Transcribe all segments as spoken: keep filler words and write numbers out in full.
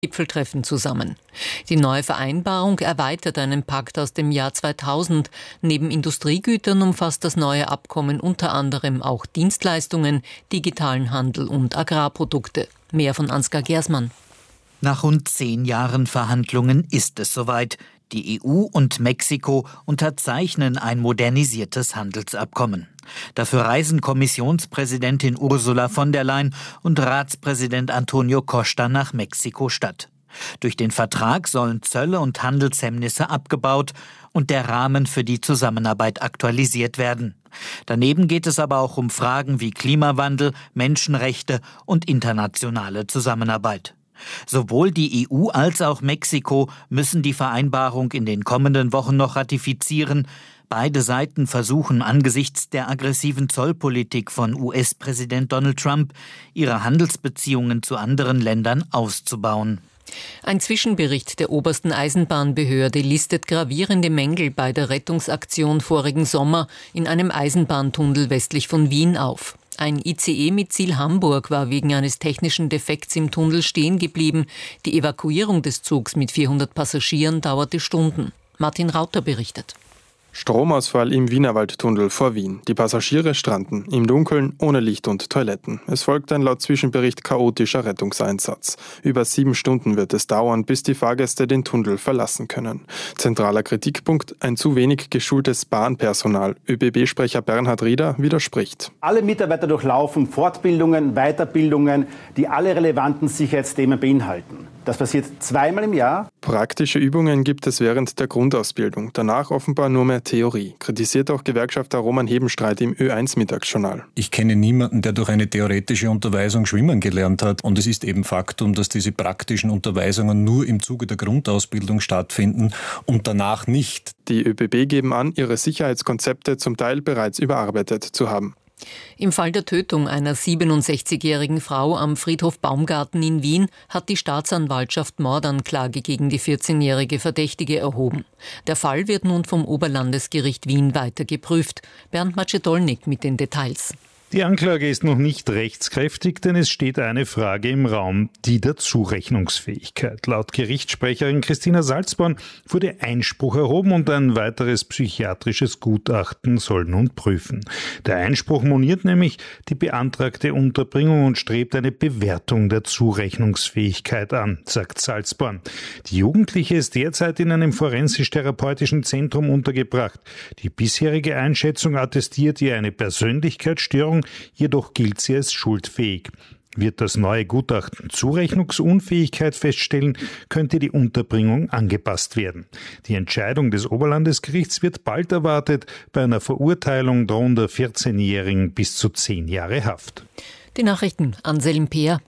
Gipfeltreffen zusammen. Die neue Vereinbarung erweitert einen Pakt aus dem Jahr zweitausend. Neben Industriegütern umfasst das neue Abkommen unter anderem auch Dienstleistungen, digitalen Handel und Agrarprodukte. Mehr von Ansgar Gersmann. Nach rund zehn Jahren Verhandlungen ist es soweit. Die E U und Mexiko unterzeichnen ein modernisiertes Handelsabkommen. Dafür reisen Kommissionspräsidentin Ursula von der Leyen und Ratspräsident Antonio Costa nach Mexiko-Stadt. Durch den Vertrag sollen Zölle und Handelshemmnisse abgebaut und der Rahmen für die Zusammenarbeit aktualisiert werden. Daneben geht es aber auch um Fragen wie Klimawandel, Menschenrechte und internationale Zusammenarbeit. Sowohl die E U als auch Mexiko müssen die Vereinbarung in den kommenden Wochen noch ratifizieren. Beide Seiten versuchen angesichts der aggressiven Zollpolitik von U S-Präsident Donald Trump, ihre Handelsbeziehungen zu anderen Ländern auszubauen. Ein Zwischenbericht der obersten Eisenbahnbehörde listet gravierende Mängel bei der Rettungsaktion vorigen Sommer in einem Eisenbahntunnel westlich von Wien auf. Ein I C E mit Ziel Hamburg war wegen eines technischen Defekts im Tunnel stehen geblieben. Die Evakuierung des Zugs mit vierhundert Passagieren dauerte Stunden. Martin Rauter berichtet. Stromausfall im Wienerwaldtunnel vor Wien. Die Passagiere stranden im Dunkeln, ohne Licht und Toiletten. Es folgt ein laut Zwischenbericht chaotischer Rettungseinsatz. Über sieben Stunden wird es dauern, bis die Fahrgäste den Tunnel verlassen können. Zentraler Kritikpunkt: ein zu wenig geschultes Bahnpersonal. ÖBB-Sprecher Bernhard Rieder widerspricht. Alle Mitarbeiter durchlaufen Fortbildungen, Weiterbildungen, die alle relevanten Sicherheitsthemen beinhalten. Das passiert zweimal im Jahr. Praktische Übungen gibt es während der Grundausbildung. Danach offenbar nur mehr Theorie. Kritisiert auch Gewerkschafter Roman Hebenstreit im Ö eins Mittagsjournal. Ich kenne niemanden, der durch eine theoretische Unterweisung schwimmen gelernt hat. Und es ist eben Faktum, dass diese praktischen Unterweisungen nur im Zuge der Grundausbildung stattfinden und danach nicht. Die ÖBB geben an, ihre Sicherheitskonzepte zum Teil bereits überarbeitet zu haben. Im Fall der Tötung einer siebenundsechzigjährigen Frau am Friedhof Baumgarten in Wien hat die Staatsanwaltschaft Mordanklage gegen die vierzehnjährige Verdächtige erhoben. Der Fall wird nun vom Oberlandesgericht Wien weiter geprüft. Bernd Macedolnik mit den Details. Die Anklage ist noch nicht rechtskräftig, denn es steht eine Frage im Raum, die der Zurechnungsfähigkeit. Laut Gerichtssprecherin Christina Salzborn wurde Einspruch erhoben und ein weiteres psychiatrisches Gutachten soll nun prüfen. Der Einspruch moniert nämlich die beantragte Unterbringung und strebt eine Bewertung der Zurechnungsfähigkeit an, sagt Salzborn. Die Jugendliche ist derzeit in einem forensisch-therapeutischen Zentrum untergebracht. Die bisherige Einschätzung attestiert ihr eine Persönlichkeitsstörung, jedoch gilt sie als schuldfähig. Wird das neue Gutachten Zurechnungsunfähigkeit feststellen, könnte die Unterbringung angepasst werden. Die Entscheidung des Oberlandesgerichts wird bald erwartet. Bei einer Verurteilung drohen der vierzehnjährigen bis zu zehn Jahre Haft. Die Nachrichten, Anselm Peer.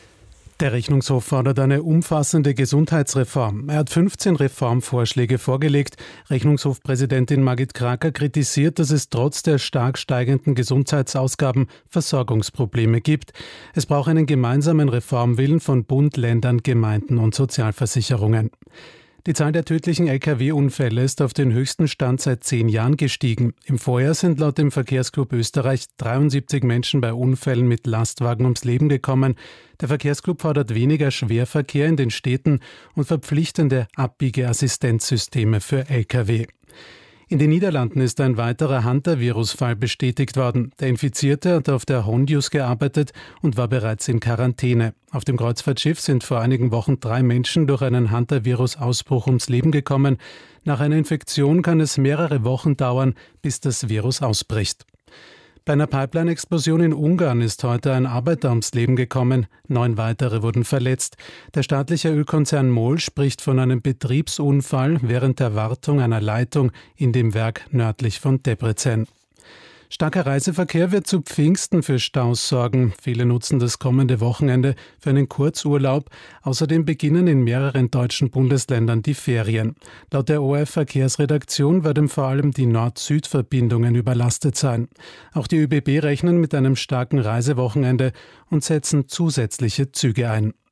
Der Rechnungshof fordert eine umfassende Gesundheitsreform. Er hat fünfzehn Reformvorschläge vorgelegt. Rechnungshofpräsidentin Margit Kraker kritisiert, dass es trotz der stark steigenden Gesundheitsausgaben Versorgungsprobleme gibt. Es braucht einen gemeinsamen Reformwillen von Bund, Ländern, Gemeinden und Sozialversicherungen. Die Zahl der tödlichen L K W-Unfälle ist auf den höchsten Stand seit zehn Jahren gestiegen. Im Vorjahr sind laut dem Verkehrsclub Österreich dreiundsiebzig Menschen bei Unfällen mit Lastwagen ums Leben gekommen. Der Verkehrsclub fordert weniger Schwerverkehr in den Städten und verpflichtende Abbiegeassistenzsysteme für L K W. In den Niederlanden ist ein weiterer Hantavirus-Fall bestätigt worden. Der Infizierte hat auf der Hondius gearbeitet und war bereits in Quarantäne. Auf dem Kreuzfahrtschiff sind vor einigen Wochen drei Menschen durch einen Hantavirus-Ausbruch ums Leben gekommen. Nach einer Infektion kann es mehrere Wochen dauern, bis das Virus ausbricht. Bei einer Pipeline-Explosion in Ungarn ist heute ein Arbeiter ums Leben gekommen. Neun weitere wurden verletzt. Der staatliche Ölkonzern MOL spricht von einem Betriebsunfall während der Wartung einer Leitung in dem Werk nördlich von Debrecen. Starker Reiseverkehr wird zu Pfingsten für Staus sorgen. Viele nutzen das kommende Wochenende für einen Kurzurlaub. Außerdem beginnen in mehreren deutschen Bundesländern die Ferien. Laut der O R F-Verkehrsredaktion werden vor allem die Nord-Süd-Verbindungen überlastet sein. Auch die ÖBB rechnen mit einem starken Reisewochenende und setzen zusätzliche Züge ein.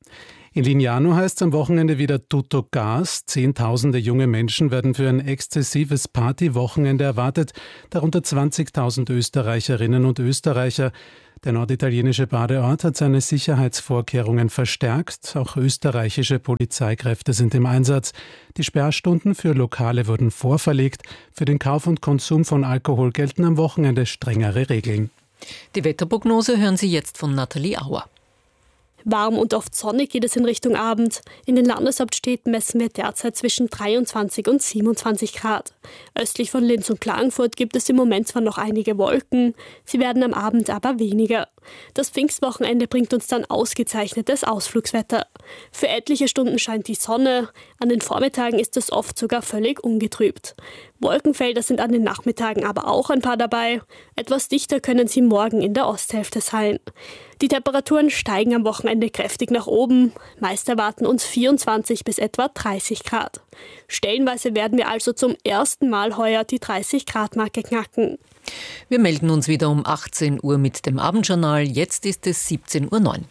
In Lignano heißt es am Wochenende wieder Tutto Gas. Zehntausende junge Menschen werden für ein exzessives Partywochenende erwartet, darunter zwanzigtausend Österreicherinnen und Österreicher. Der norditalienische Badeort hat seine Sicherheitsvorkehrungen verstärkt. Auch österreichische Polizeikräfte sind im Einsatz. Die Sperrstunden für Lokale wurden vorverlegt. Für den Kauf und Konsum von Alkohol gelten am Wochenende strengere Regeln. Die Wetterprognose hören Sie jetzt von Nathalie Auer. Warm und oft sonnig geht es in Richtung Abend. In den Landeshauptstädten messen wir derzeit zwischen dreiundzwanzig und siebenundzwanzig Grad. Östlich von Linz und Klagenfurt gibt es im Moment zwar noch einige Wolken, sie werden am Abend aber weniger. Das Pfingstwochenende bringt uns dann ausgezeichnetes Ausflugswetter. Für etliche Stunden scheint die Sonne, an den Vormittagen ist es oft sogar völlig ungetrübt. Wolkenfelder sind an den Nachmittagen aber auch ein paar dabei. Etwas dichter können sie morgen in der Osthälfte sein. Die Temperaturen steigen am Wochenende kräftig nach oben. Meist erwarten uns vierundzwanzig bis etwa dreißig Grad. Stellenweise werden wir also zum ersten Mal heuer die dreißig Grad Marke knacken. Wir melden uns wieder um achtzehn Uhr mit dem Abendjournal. Jetzt ist es siebzehn Uhr neun.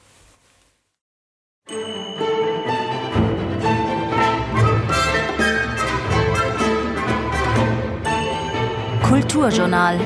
Kulturjournal.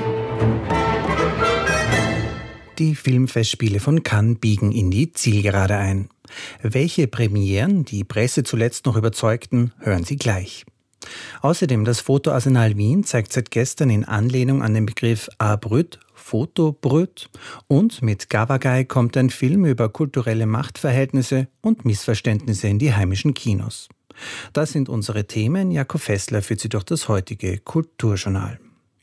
Die Filmfestspiele von Cannes biegen in die Zielgerade ein. Welche Premieren die Presse zuletzt noch überzeugten, hören Sie gleich. Außerdem das Fotoarsenal Wien zeigt seit gestern in Anlehnung an den Begriff Art Brut Foto Brut und mit Gavagai kommt ein Film über kulturelle Machtverhältnisse und Missverständnisse in die heimischen Kinos. Das sind unsere Themen. Jakob Fessler führt Sie durch das heutige Kulturjournal.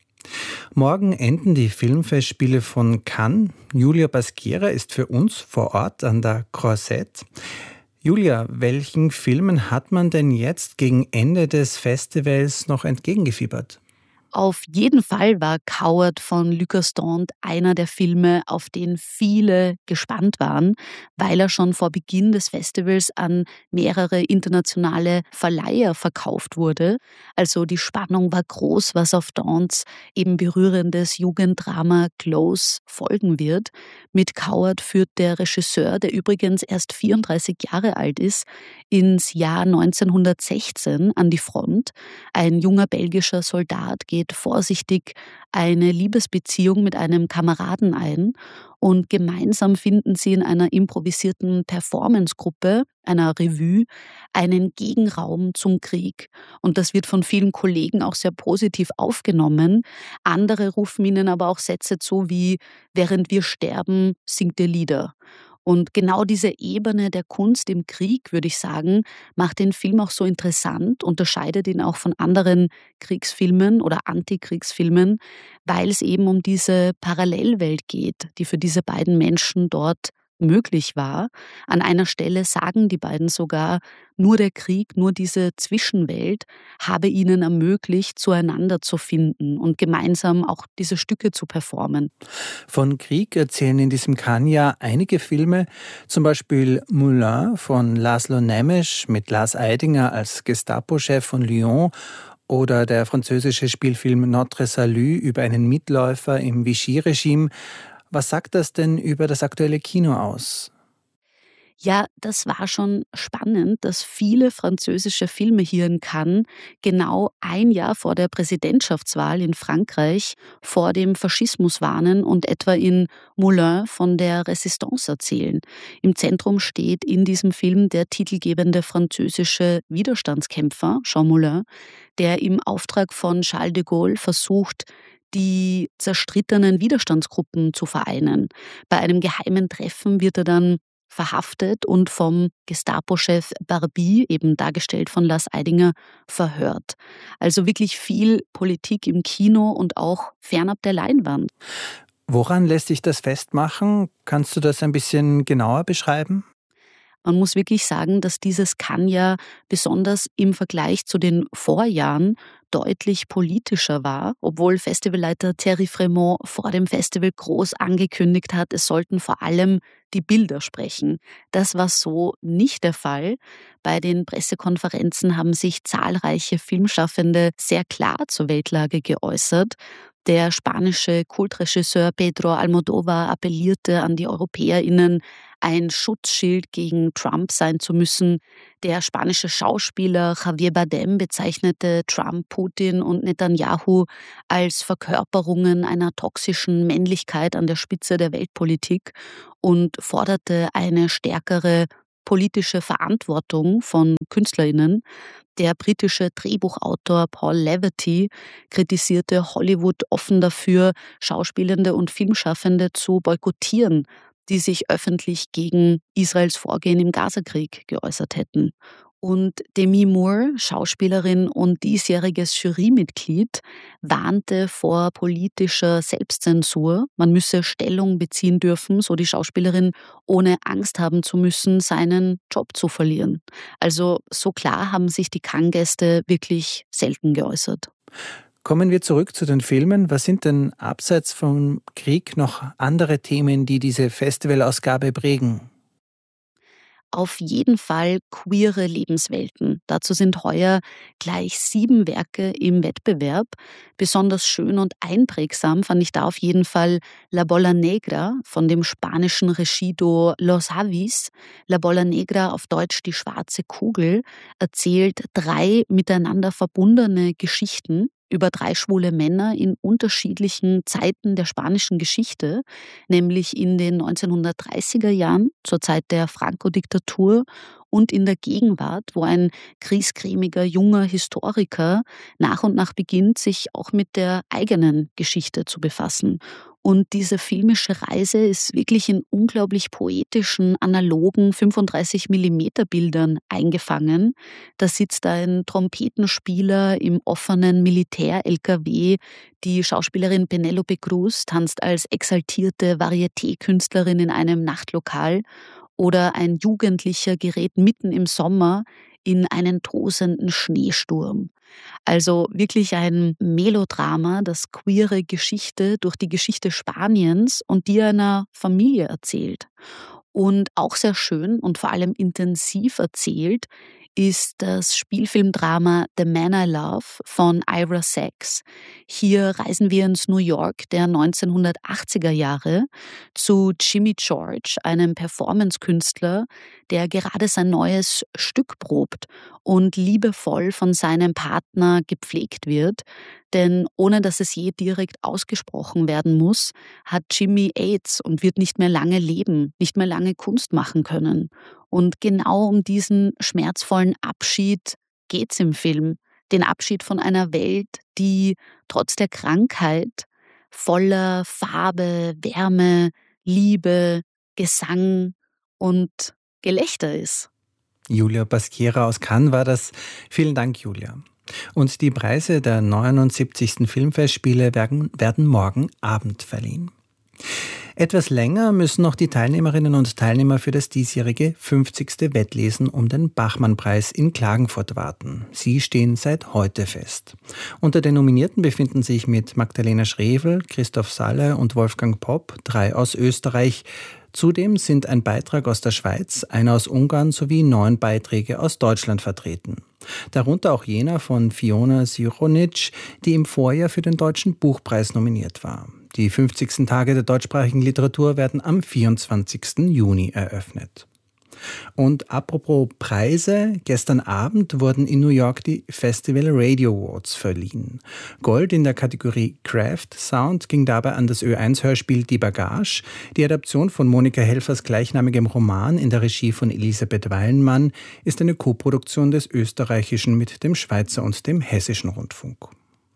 Morgen enden die Filmfestspiele von Cannes. Julia Basquiera ist für uns vor Ort an der Croisette. Julia, welchen Filmen hat man denn jetzt gegen Ende des Festivals noch entgegengefiebert? Auf jeden Fall war Coward von Luc Gaston einer der Filme, auf den viele gespannt waren, weil er schon vor Beginn des Festivals an mehrere internationale Verleiher verkauft wurde. Also die Spannung war groß, was auf Dons eben berührendes Jugenddrama Close folgen wird. Mit Coward führt der Regisseur, der übrigens erst vierunddreißig Jahre alt ist, ins Jahr neunzehnhundertsechzehn an die Front. Ein junger belgischer Soldat geht vorsichtig eine Liebesbeziehung mit einem Kameraden ein und gemeinsam finden sie in einer improvisierten Performancegruppe, einer Revue, einen Gegenraum zum Krieg. Und das wird von vielen Kollegen auch sehr positiv aufgenommen. Andere rufen ihnen aber auch Sätze zu wie „Während wir sterben, singt ihr Lieder“. Und genau diese Ebene der Kunst im Krieg, würde ich sagen, macht den Film auch so interessant, unterscheidet ihn auch von anderen Kriegsfilmen oder Antikriegsfilmen, weil es eben um diese Parallelwelt geht, die für diese beiden Menschen dort möglich war. An einer Stelle sagen die beiden sogar, nur der Krieg, nur diese Zwischenwelt habe ihnen ermöglicht, zueinander zu finden und gemeinsam auch diese Stücke zu performen. Von Krieg erzählen in diesem Cannes ja einige Filme, zum Beispiel Moulin von Laszlo Nemes mit Lars Eidinger als Gestapo-Chef von Lyon oder der französische Spielfilm Notre Salut über einen Mitläufer im Vichy-Regime. Was sagt das denn über das aktuelle Kino aus? Ja, das war schon spannend, dass viele französische Filme hier in Cannes genau ein Jahr vor der Präsidentschaftswahl in Frankreich vor dem Faschismus warnen und etwa in Moulin von der Resistance erzählen. Im Zentrum steht in diesem Film der titelgebende französische Widerstandskämpfer Jean Moulin, der im Auftrag von Charles de Gaulle versucht, die zerstrittenen Widerstandsgruppen zu vereinen. Bei einem geheimen Treffen wird er dann verhaftet und vom Gestapo-Chef Barbie, eben dargestellt von Lars Eidinger, verhört. Also wirklich viel Politik im Kino und auch fernab der Leinwand. Woran lässt sich das festmachen? Kannst du das ein bisschen genauer beschreiben? Man muss wirklich sagen, dass dieses Cannes ja besonders im Vergleich zu den Vorjahren deutlich politischer war, obwohl Festivalleiter Thierry Frémont vor dem Festival groß angekündigt hat, es sollten vor allem die Bilder sprechen. Das war so nicht der Fall. Bei den Pressekonferenzen haben sich zahlreiche Filmschaffende sehr klar zur Weltlage geäußert. Der spanische Kultregisseur Pedro Almodóvar appellierte an die EuropäerInnen, ein Schutzschild gegen Trump sein zu müssen. Der spanische Schauspieler Javier Bardem bezeichnete Trump, Putin und Netanyahu als Verkörperungen einer toxischen Männlichkeit an der Spitze der Weltpolitik und forderte eine stärkere politische Verantwortung von KünstlerInnen. Der britische Drehbuchautor Paul Leverty kritisierte Hollywood offen dafür, Schauspielende und Filmschaffende zu boykottieren, die sich öffentlich gegen Israels Vorgehen im Gazakrieg geäußert hätten. Und Demi Moore, Schauspielerin und diesjähriges Jurymitglied, warnte vor politischer Selbstzensur. Man müsse Stellung beziehen dürfen, so die Schauspielerin, ohne Angst haben zu müssen, seinen Job zu verlieren. Also so klar haben sich die Cannes-Gäste wirklich selten geäußert. Kommen wir zurück zu den Filmen. Was sind denn abseits vom Krieg noch andere Themen, die diese Festivalausgabe prägen? Auf jeden Fall queere Lebenswelten. Dazu sind heuer gleich sieben Werke im Wettbewerb. Besonders schön und einprägsam fand ich da auf jeden Fall La Bola Negra von dem spanischen Regieduo Los Avis. La Bola Negra, auf Deutsch die schwarze Kugel, erzählt drei miteinander verbundene Geschichten über drei schwule Männer in unterschiedlichen Zeiten der spanischen Geschichte, nämlich in den neunzehnhundertdreißiger Jahren, zur Zeit der Franco-Diktatur, und in der Gegenwart, wo ein griesgrämiger junger Historiker nach und nach beginnt, sich auch mit der eigenen Geschichte zu befassen. Und diese filmische Reise ist wirklich in unglaublich poetischen, analogen fünfunddreißig Millimeter Bildern eingefangen. Da sitzt ein Trompetenspieler im offenen Militär-L K W. Die Schauspielerin Penélope Cruz tanzt als exaltierte Varieté-Künstlerin in einem Nachtlokal. Oder ein Jugendlicher gerät mitten im Sommer in einen tosenden Schneesturm. Also wirklich ein Melodrama, das queere Geschichte durch die Geschichte Spaniens und die einer Familie erzählt. Und auch sehr schön und vor allem intensiv erzählt ist das Spielfilmdrama The Man I Love von Ira Sachs. Hier reisen wir ins New York der neunzehnhundertachtziger Jahre zu Jimmy George, einem Performance-Künstler, der gerade sein neues Stück probt und liebevoll von seinem Partner gepflegt wird. Denn ohne dass es je direkt ausgesprochen werden muss, hat Jimmy AIDS und wird nicht mehr lange leben, nicht mehr lange Kunst machen können. Und genau um diesen schmerzvollen Abschied geht's im Film. Den Abschied von einer Welt, die trotz der Krankheit voller Farbe, Wärme, Liebe, Gesang und Gelächter ist. Julia Basquiera aus Cannes war das. Vielen Dank, Julia. Und die Preise der neunundsiebzigsten Filmfestspiele werden, werden morgen Abend verliehen. Etwas länger müssen noch die Teilnehmerinnen und Teilnehmer für das diesjährige fünfzigste Wettlesen um den Bachmann-Preis in Klagenfurt warten. Sie stehen seit heute fest. Unter den Nominierten befinden sich mit Magdalena Schrevel, Christoph Salle und Wolfgang Popp drei aus Österreich. Zudem sind ein Beitrag aus der Schweiz, einer aus Ungarn sowie neun Beiträge aus Deutschland vertreten. Darunter auch jener von Fiona Sironic, die im Vorjahr für den Deutschen Buchpreis nominiert war. Die fünfzigsten Tage der deutschsprachigen Literatur werden am vierundzwanzigsten Juni eröffnet. Und apropos Preise, gestern Abend wurden in New York die Festival Radio Awards verliehen. Gold in der Kategorie Craft Sound ging dabei an das Ö eins Hörspiel Die Bagage. Die Adaption von Monika Helfers gleichnamigem Roman in der Regie von Elisabeth Weilenmann ist eine Koproduktion des österreichischen mit dem Schweizer und dem hessischen Rundfunk.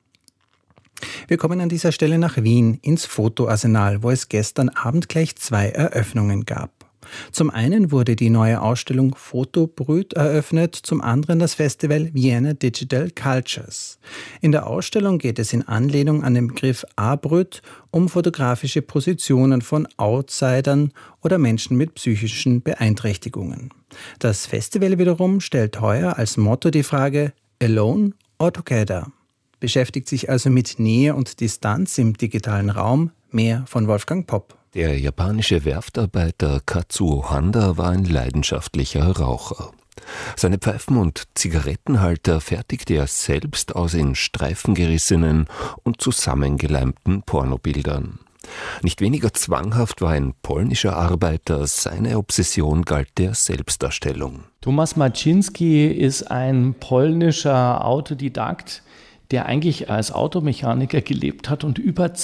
Wir kommen an dieser Stelle nach Wien ins Fotoarsenal, wo es gestern Abend gleich zwei Eröffnungen gab. Zum einen wurde die neue Ausstellung Fotobrüt eröffnet, zum anderen das Festival Vienna Digital Cultures. In der Ausstellung geht es in Anlehnung an den Begriff Abrüt um fotografische Positionen von Outsidern oder Menschen mit psychischen Beeinträchtigungen. Das Festival wiederum stellt heuer als Motto die Frage Alone or Together. Beschäftigt sich also mit Nähe und Distanz im digitalen Raum. Mehr von Wolfgang Popp. Der japanische Werftarbeiter Katsuo Handa war ein leidenschaftlicher Raucher. Seine Pfeifen und Zigarettenhalter fertigte er selbst aus in Streifen gerissenen und zusammengeleimten Pornobildern. Nicht weniger zwanghaft war ein polnischer Arbeiter, seine Obsession galt der Selbstdarstellung. Tomasz Marcinski ist ein polnischer Autodidakt, der eigentlich als Automechaniker gelebt hat und über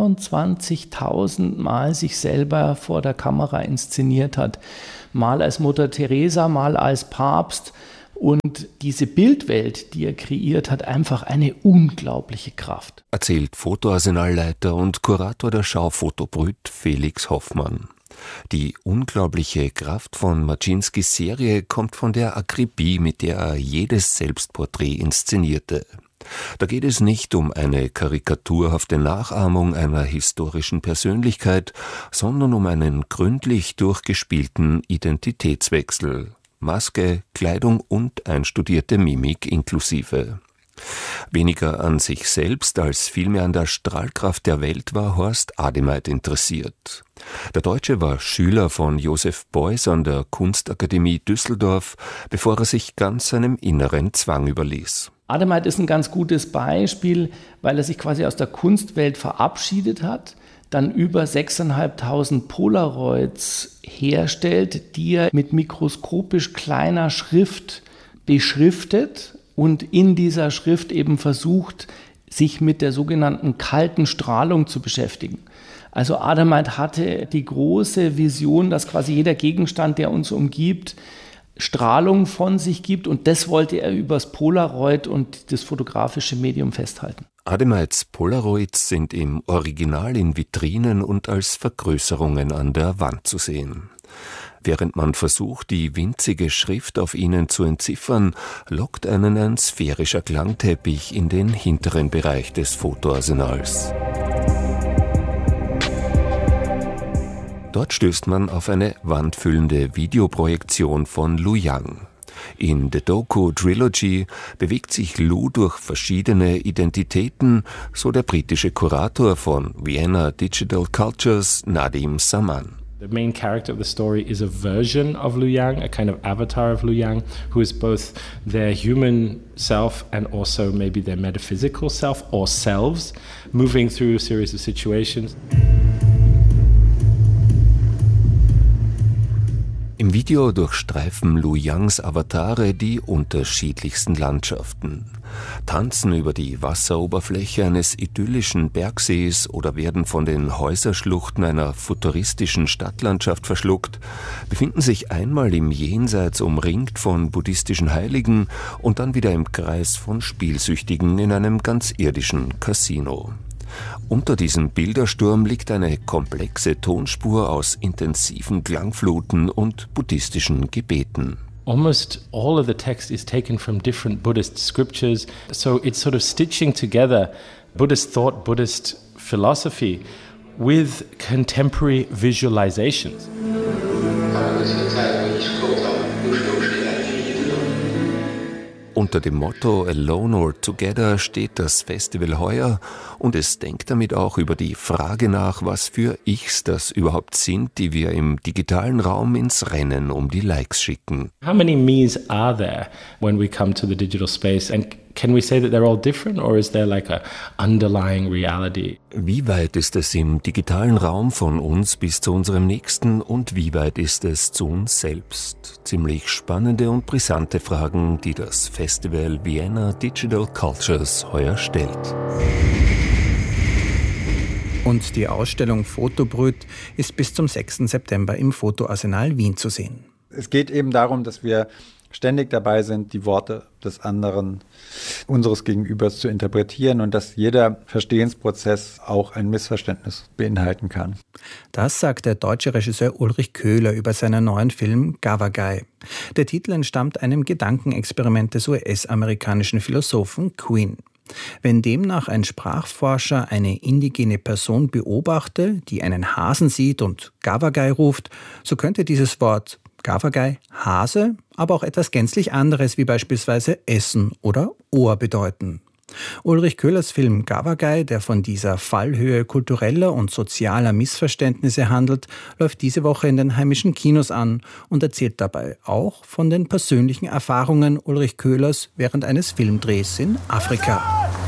zweiundzwanzigtausend Mal sich selber vor der Kamera inszeniert hat. Mal als Mutter Teresa, mal als Papst. Und diese Bildwelt, die er kreiert, hat einfach eine unglaubliche Kraft. Erzählt Fotoarsenalleiter und Kurator der Schau Fotobrüt Felix Hoffmann. Die unglaubliche Kraft von Marcinskis Serie kommt von der Akribie, mit der er jedes Selbstporträt inszenierte. Da geht es nicht um eine karikaturhafte Nachahmung einer historischen Persönlichkeit, sondern um einen gründlich durchgespielten Identitätswechsel. Maske, Kleidung und einstudierte Mimik inklusive. Weniger an sich selbst als vielmehr an der Strahlkraft der Welt war Horst Ademeit interessiert. Der Deutsche war Schüler von Josef Beuys an der Kunstakademie Düsseldorf, bevor er sich ganz seinem inneren Zwang überließ. Ademeit ist ein ganz gutes Beispiel, weil er sich quasi aus der Kunstwelt verabschiedet hat, dann über sechstausendfünfhundert Polaroids herstellt, die er mit mikroskopisch kleiner Schrift beschriftet und in dieser Schrift eben versucht, sich mit der sogenannten kalten Strahlung zu beschäftigen. Also Ademeit hatte die große Vision, dass quasi jeder Gegenstand, der uns umgibt, Strahlung von sich gibt, und das wollte er übers Polaroid und das fotografische Medium festhalten. Ademeits Polaroids sind im Original in Vitrinen und als Vergrößerungen an der Wand zu sehen. Während man versucht, die winzige Schrift auf ihnen zu entziffern, lockt einen ein sphärischer Klangteppich in den hinteren Bereich des Fotoarsenals. Dort stößt man auf eine wandfüllende Videoprojektion von Lu Yang. In The Doku Trilogy bewegt sich Lu durch verschiedene Identitäten, so der britische Kurator von Vienna Digital Cultures, Nadim Saman. The main character of the story is a version of Lu Yang, a kind of avatar of Lu Yang, who is both their human self and also maybe their metaphysical self or selves, moving through a series of situations. Im Video durchstreifen Lu Yangs Avatare die unterschiedlichsten Landschaften, tanzen über die Wasseroberfläche eines idyllischen Bergsees oder werden von den Häuserschluchten einer futuristischen Stadtlandschaft verschluckt, befinden sich einmal im Jenseits umringt von buddhistischen Heiligen und dann wieder im Kreis von Spielsüchtigen in einem ganz irdischen Casino. Unter diesem Bildersturm liegt eine komplexe Tonspur aus intensiven Klangfluten und buddhistischen Gebeten. Almost all of the text is taken from different Buddhist scriptures, so it's sort of stitching together Buddhist thought, Buddhist philosophy with contemporary visualizations. Unter dem Motto Alone or Together steht das Festival heuer und es denkt damit auch über die Frage nach, was für Ichs das überhaupt sind, die wir im digitalen Raum ins Rennen um die Likes schicken. How many me's are there when we come to the digital space, and can we say that they're all different, or is there like a underlying reality? Wie weit ist es im digitalen Raum von uns bis zu unserem Nächsten und wie weit ist es zu uns selbst? Ziemlich spannende und brisante Fragen, die das Festival Vienna Digital Cultures heuer stellt. Und die Ausstellung Fotobrüt ist bis zum sechsten September im Fotoarsenal Wien zu sehen. Es geht eben darum, dass wir ständig dabei sind, die Worte des anderen, unseres Gegenübers zu interpretieren und dass jeder Verstehensprozess auch ein Missverständnis beinhalten kann. Das sagt der deutsche Regisseur Ulrich Köhler über seinen neuen Film Gavagai. Der Titel entstammt einem Gedankenexperiment des U S-amerikanischen Philosophen Quinn. Wenn demnach ein Sprachforscher eine indigene Person beobachte, die einen Hasen sieht und Gavagai ruft, so könnte dieses Wort Gavagai Hase, aber auch etwas gänzlich anderes wie beispielsweise Essen oder Ohr bedeuten. Ulrich Köhlers Film Gavagai, der von dieser Fallhöhe kultureller und sozialer Missverständnisse handelt, läuft diese Woche in den heimischen Kinos an und erzählt dabei auch von den persönlichen Erfahrungen Ulrich Köhlers während eines Filmdrehs in Afrika.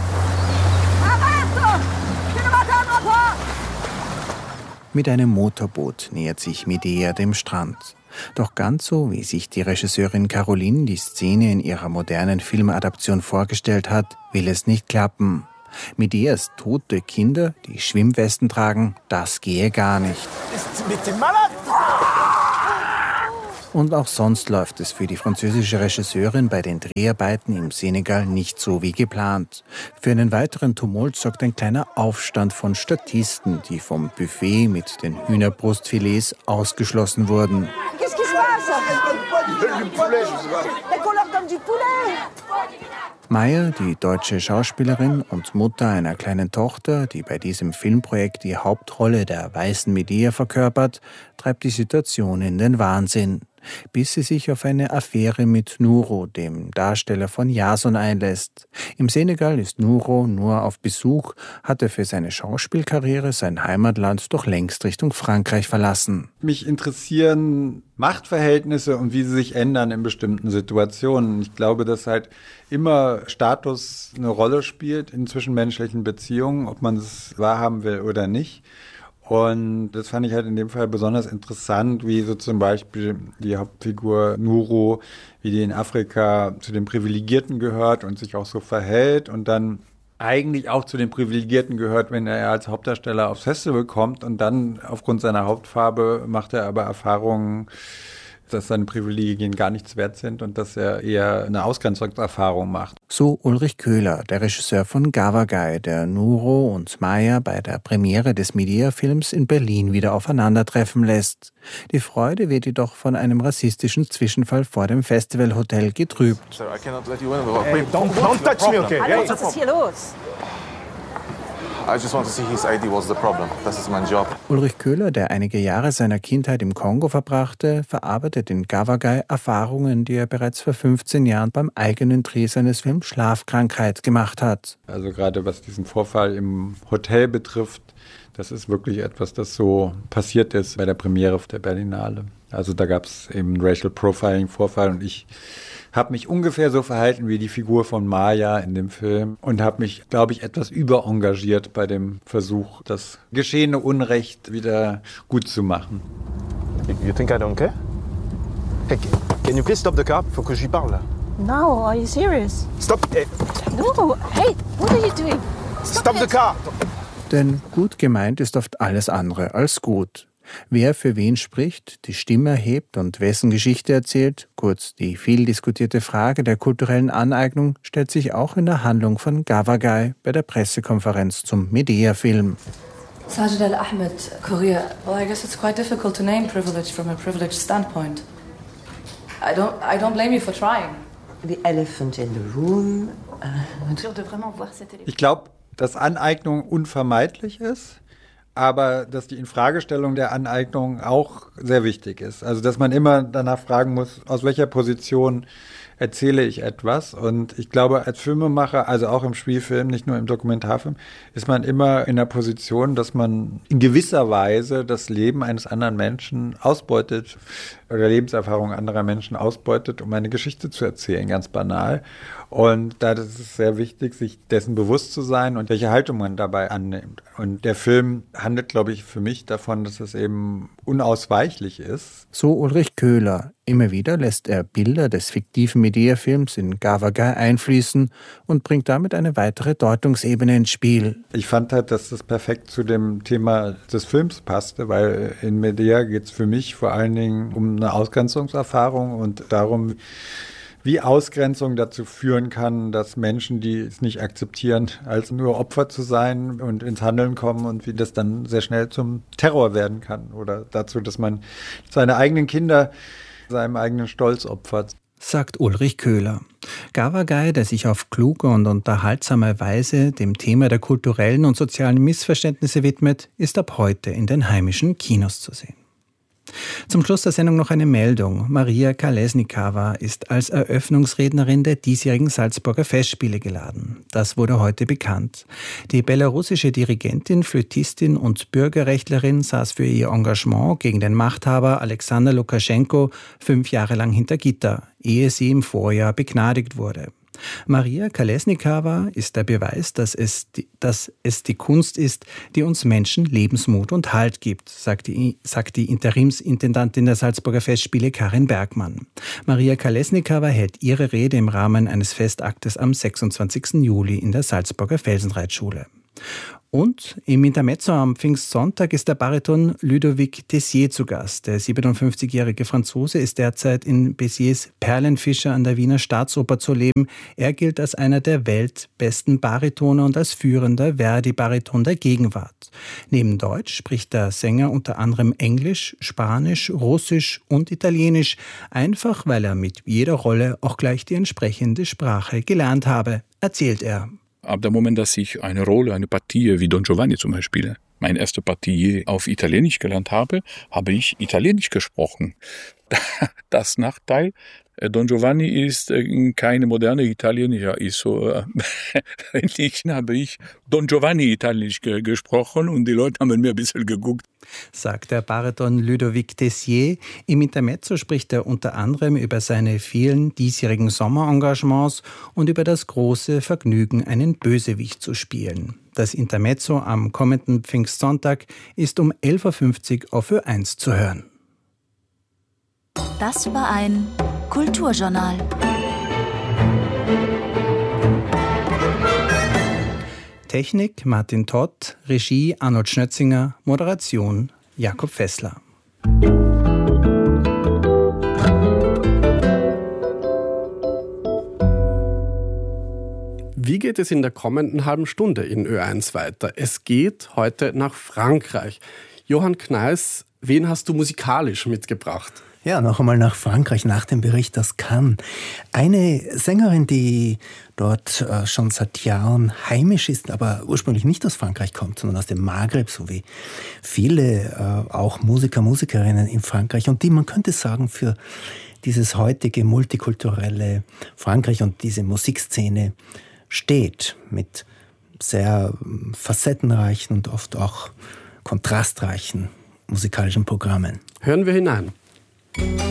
Mit einem Motorboot nähert sich Medea dem Strand. Doch ganz so, wie sich die Regisseurin Caroline die Szene in ihrer modernen Filmadaption vorgestellt hat, will es nicht klappen. Medeas tote Kinder, die Schwimmwesten tragen, das gehe gar nicht. Und auch sonst läuft es für die französische Regisseurin bei den Dreharbeiten im Senegal nicht so wie geplant. Für einen weiteren Tumult sorgt ein kleiner Aufstand von Statisten, die vom Buffet mit den Hühnerbrustfilets ausgeschlossen wurden. Maya, die deutsche Schauspielerin und Mutter einer kleinen Tochter, die bei diesem Filmprojekt die Hauptrolle der weißen Medea verkörpert, treibt die Situation in den Wahnsinn, bis sie sich auf eine Affäre mit Nuro, dem Darsteller von Jason, einlässt. Im Senegal ist Nuro nur auf Besuch, hat er für seine Schauspielkarriere sein Heimatland doch längst Richtung Frankreich verlassen. Mich interessieren Machtverhältnisse und wie sie sich ändern in bestimmten Situationen. Ich glaube, dass halt immer Status eine Rolle spielt in zwischenmenschlichen Beziehungen, ob man es wahrhaben will oder nicht. Und das fand ich halt in dem Fall besonders interessant, wie so zum Beispiel die Hauptfigur Nuro, wie die in Afrika zu den Privilegierten gehört und sich auch so verhält und dann eigentlich auch zu den Privilegierten gehört, wenn er als Hauptdarsteller aufs Festival kommt und dann aufgrund seiner Hautfarbe macht er aber Erfahrungen, dass seine Privilegien gar nichts wert sind und dass er eher eine Ausgrenzungserfahrung macht. So Ulrich Köhler, der Regisseur von Gavagai, der Nuro und Maya bei der Premiere des Medea-Films in Berlin wieder aufeinandertreffen lässt. Die Freude wird jedoch von einem rassistischen Zwischenfall vor dem Festivalhotel getrübt. Sir, I cannot let you in. Hey, don't, don't touch me, okay? Hallo, was ist hier los? I just want to see his I D. What's the problem? Das ist mein Job. Ulrich Köhler, der einige Jahre seiner Kindheit im Kongo verbrachte, verarbeitet in Gavagai Erfahrungen, die er bereits vor fünfzehn Jahren beim eigenen Dreh seines Films Schlafkrankheit gemacht hat. Also gerade was diesen Vorfall im Hotel betrifft, das ist wirklich etwas, das so passiert ist bei der Premiere der Berlinale. Also da gab es eben einen Racial Profiling-Vorfall und ich habe mich ungefähr so verhalten wie die Figur von Maya in dem Film und habe mich, glaube ich, etwas überengagiert bei dem Versuch, das geschehene Unrecht wieder gut zu machen. You think I don't care? Hey, can you please stop the car? Faut que j'y parle. No, are you serious? Stop! Hey. No, hey, what are you doing? Stop, Stop the car! Denn gut gemeint ist oft alles andere als gut. Wer für wen spricht, die Stimme erhebt und wessen Geschichte erzählt, kurz die viel diskutierte Frage der kulturellen Aneignung, stellt sich auch in der Handlung von Gavagai bei der Pressekonferenz zum Medea-Film. Sajid Al-Ahmed, Korea. Well, I guess it's quite difficult to name privilege from a privileged standpoint. I don't, I don't blame you for trying. The elephant in the room. Ich glaube, dass Aneignung unvermeidlich ist, aber dass die Infragestellung der Aneignung auch sehr wichtig ist. Also dass man immer danach fragen muss, aus welcher Position erzähle ich etwas. Und ich glaube, als Filmemacher, also auch im Spielfilm, nicht nur im Dokumentarfilm, ist man immer in der Position, dass man in gewisser Weise das Leben eines anderen Menschen ausbeutet oder Lebenserfahrung anderer Menschen ausbeutet, um eine Geschichte zu erzählen, ganz banal. Und da ist es sehr wichtig, sich dessen bewusst zu sein und welche Haltung man dabei annimmt. Und der Film handelt, glaube ich, für mich davon, dass es eben unausweichlich ist. So Ulrich Köhler. Immer wieder lässt er Bilder des fiktiven Medea-Films in Gavagai einfließen und bringt damit eine weitere Deutungsebene ins Spiel. Ich fand halt, dass das perfekt zu dem Thema des Films passte, weil in Medea geht es für mich vor allen Dingen um eine Ausgrenzungserfahrung und darum, wie Ausgrenzung dazu führen kann, dass Menschen, die es nicht akzeptieren, als nur Opfer zu sein und ins Handeln kommen und wie das dann sehr schnell zum Terror werden kann oder dazu, dass man seine eigenen Kinder seinem eigenen Stolz opfert. Sagt Ulrich Köhler. Gavagai, der sich auf kluge und unterhaltsame Weise dem Thema der kulturellen und sozialen Missverständnisse widmet, ist ab heute in den heimischen Kinos zu sehen. Zum Schluss der Sendung noch eine Meldung. Maria Kolesnikava ist als Eröffnungsrednerin der diesjährigen Salzburger Festspiele geladen. Das wurde heute bekannt. Die belarussische Dirigentin, Flötistin und Bürgerrechtlerin saß für ihr Engagement gegen den Machthaber Alexander Lukaschenko fünf Jahre lang hinter Gitter, ehe sie im Vorjahr begnadigt wurde. Maria Kolesnikava ist der Beweis, dass es, die, dass es die Kunst ist, die uns Menschen Lebensmut und Halt gibt, sagt die, sagt die Interimsintendantin der Salzburger Festspiele Karin Bergmann. Maria Kolesnikava hält ihre Rede im Rahmen eines Festaktes am sechsundzwanzigsten Juli in der Salzburger Felsenreitschule. Und im Intermezzo am Pfingstsonntag ist der Bariton Ludovic Tessier zu Gast. Der siebenundfünfzigjährige Franzose ist derzeit in Béziers Perlenfischer an der Wiener Staatsoper zu leben. Er gilt als einer der weltbesten Baritone und als führender Verdi-Bariton der Gegenwart. Neben Deutsch spricht der Sänger unter anderem Englisch, Spanisch, Russisch und Italienisch, einfach weil er mit jeder Rolle auch gleich die entsprechende Sprache gelernt habe, erzählt er. Ab dem Moment, dass ich eine Rolle, eine Partie wie Don Giovanni zum Beispiel, meine erste Partie auf Italienisch gelernt habe, habe ich Italienisch gesprochen. Das Nachteil, Don Giovanni ist keine moderne Italienischer, ist so, endlich habe ich Don Giovanni Italienisch ge- gesprochen und die Leute haben mir ein bisschen geguckt. Sagt der Bariton Ludovic Tessier. Im Intermezzo spricht er unter anderem über seine vielen diesjährigen Sommerengagements und über das große Vergnügen, einen Bösewicht zu spielen. Das Intermezzo am kommenden Pfingstsonntag ist um elf Uhr fünfzig auf Ö eins zu hören. Das war ein Kulturjournal. Technik Martin Todt, Regie Arnold Schnötzinger, Moderation Jakob Fessler. Wie geht es in der kommenden halben Stunde in Ö eins weiter? Es geht heute nach Frankreich. Johann Kneiß, wen hast du musikalisch mitgebracht? Ja, noch einmal nach Frankreich, nach dem Bericht aus Cannes. Eine Sängerin, die dort äh, schon seit Jahren heimisch ist, aber ursprünglich nicht aus Frankreich kommt, sondern aus dem Maghreb, so wie viele äh, auch Musiker, Musikerinnen in Frankreich. Und die, man könnte sagen, für dieses heutige multikulturelle Frankreich und diese Musikszene steht, mit sehr facettenreichen und oft auch kontrastreichen musikalischen Programmen. Hören wir hinein.